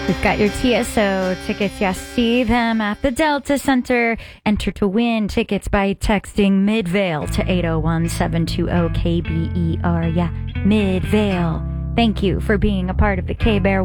We've got your TSO tickets. Yes, see them at the Delta Center. Enter to win tickets by texting Midvale to 801-720-KBER. Yeah, Midvale. Thank you for being a part of the K-Bear